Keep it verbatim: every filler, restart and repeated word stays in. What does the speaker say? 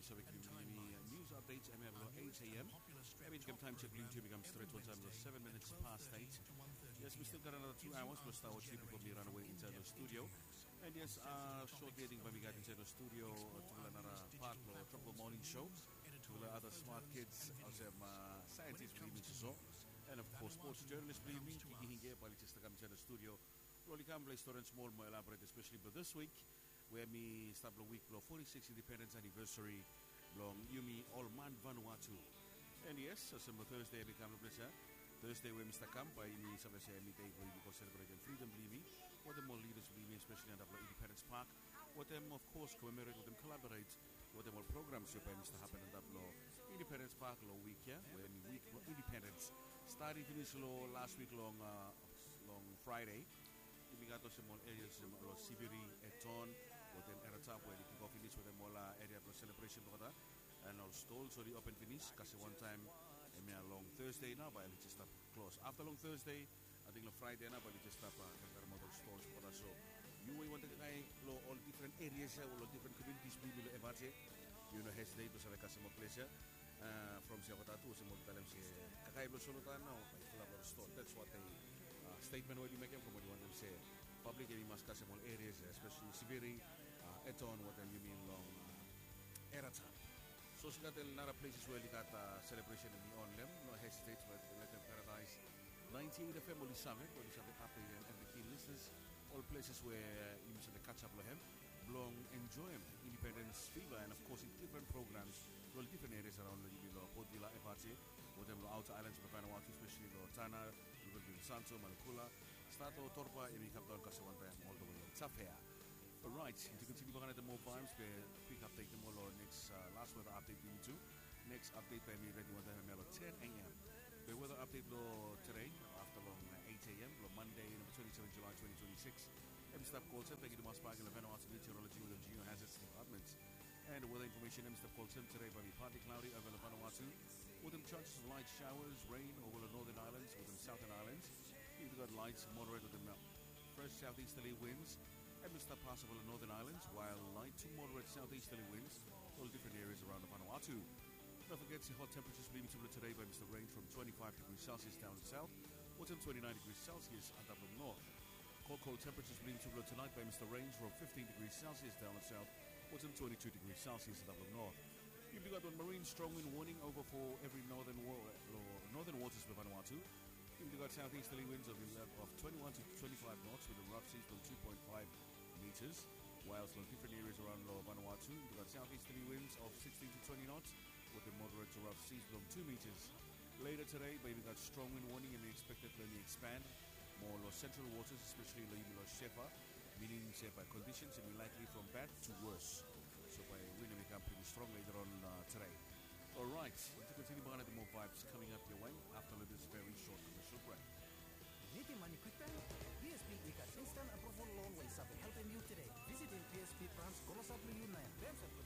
sa news updates M R eight A M. Maybe come time check to become straight one time seven minutes past eight. Yes, we still got another two hours plus our three people be run away inside the studio. And yes, uh short dating when we got inside the studio to another part of the Tropical Morning Show. To the other smart kids, also uh, scientists believe so. And of course sports journalists believe me hihingi pa just come inside the studio. Loli come play story and small more elaborate, especially but this week where me start the week forty-sixth independence anniversary long Yumi All Man Vanuatu. And yes, so Thursday become a pleasure. Thursday where Mister Kampa ini sampai saya meet every because celebrating freedom believe me. What the more leaders believe me, especially in the Independence Park. What them of course commemorate, what them collaborate, what them all programs here by Mister happen in that law Independence Park law week yeah, where the week independence started finish law last week long uh, long Friday. We got some more areas of Sibiri, Eton, what then at a top where they kick off finish with them all area of celebration and all stalls so the open finish because one time I mean a long Thursday now but it's just up close. After long Thursday, I think on Friday now but it's just up uh model stalls for us. So you will want to guy all different areas all different communities we will evaluate. You know hesitate to select some pleasure. Uh, from Siakotatu, some more talents, Kakaibo Solotan, no, by store. That's what they uh, statement what you make from what you want to say. Public area must cast all areas, especially Sibiri, uh, Eton, what then you mean long uh, Erata. So she got a lot of places where you got uh, celebration in the on them, no hesitate, but let them paradise. ninety-eight F M will summit, will summit update and every key listeners, all places where you must catch up with him. Belong enjoyment, independence fever, and of course in different programs, well different areas around the Port Vila, Epate, with them outer islands of Vanuatu, especially Tana, Santo, Malakula, Stato, Torpa, and we come down Kasawanta and all the way to Tafea. Alright, to continue on at the more vibes, quick update them all next uh, last weather update we need to. Next update by me ready one time at ten A M. The weather update law today after long eight A M, Monday, twenty-seventh of July twenty twenty-six. I'm Steph Colson, thank you to Mass Park and the Vanuatu Meteorology with the Geohazards Department. And the weather information, I'm Steph Colson, today by me partly cloudy over the Vanuatu, with them chances of light showers, rain over the northern islands, with them southern islands. You've got light, moderate with them fresh southeasterly winds, and Mister possible in northern islands, while light to moderate southeasterly winds, all different areas around the Vanuatu. Don't forget the hot temperatures leaving to today by Mister Range from twenty-five degrees Celsius down south, with them twenty-nine degrees Celsius and up north. Cold, cold temperatures leading to tonight by Mister Range from fifteen degrees Celsius down south, with some twenty-two degrees Celsius and up north. You've got one marine strong wind warning over for every northern wa- northern waters of Vanuatu. You've got southeasterly winds of, of twenty-one to twenty-five knots with a rough seas from two point five meters. Whilst on different areas around lower Vanuatu, you've got southeasterly winds of sixteen to twenty knots with a moderate to rough seas from two meters. Later today, baby got strong wind warning and they expect it to only expand. More low central waters, especially low Shefa, meaning say by conditions and likely from bad to worse. So by wind will become pretty strong later on uh, today. Alright, to continue on at the more vibes coming up your way after this very short commercial break. Making money quick time? P S P ikat instant approval loan way sabi helping you today. Visit in P S P branch Kolosap Luyunayan, Website